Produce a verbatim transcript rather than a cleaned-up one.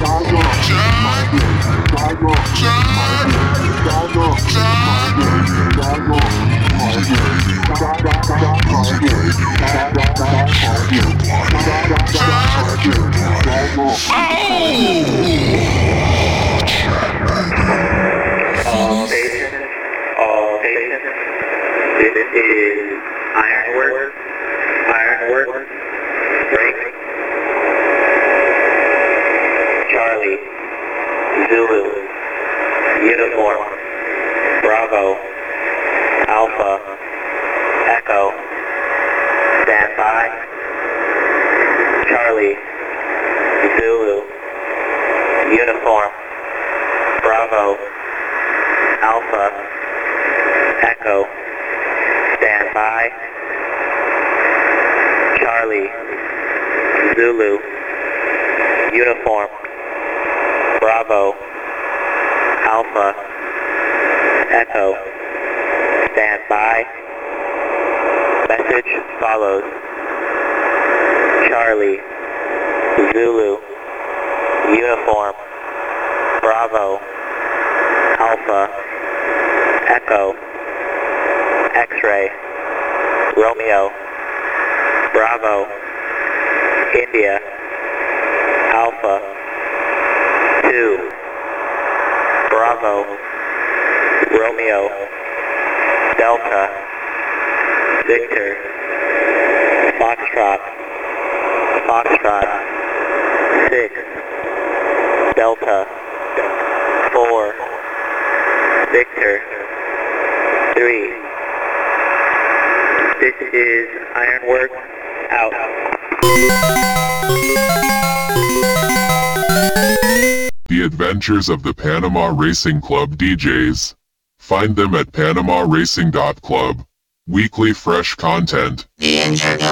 All stations, all stations. This is Ironworks. Ironworks. Break. Charlie. Zulu. Uniform. Bravo. Alpha. Echo. Stand by. Charlie. Zulu. Uniform. Bravo. Alpha. Echo. Stand by. Charlie. Zulu. Uniform. Bravo. Alpha. Echo. Stand by. Message follows. Charlie. Zulu. Uniform. Bravo. Alpha. Echo. X-ray. Romeo. Bravo. India. Alpha. two. Bravo. Romeo. Delta. Victor. Foxtrot. Foxtrot. six. Delta. four. Victor. three. This is Ironworks out. The Adventures of the Panama Racing Club D Js. Find them at panama racing dot club. Weekly fresh content. The Internet.